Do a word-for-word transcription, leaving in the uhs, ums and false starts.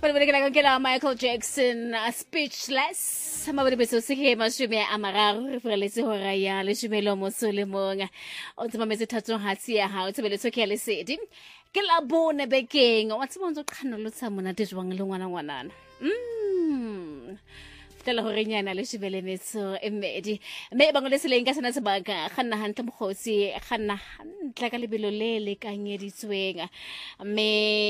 Balibelekela kankela Michael Jackson uh, Speechless mabone beso sike mashome a mararo re freletse hora ya leshomelo mo solemong o tsama metse thatso hatsi ya ha o tsebeletse ke le sedi ke la bone bekeng wa tsama ntse qhano lo tsa mona dijwang le ngwana ngwanana mm tla hore nyana le shebele metso e mmedi me ba ngole seleng ka sana sebaka ganna hantle mogotsi ganna hantla ka lebelo le le kanyeditsweng me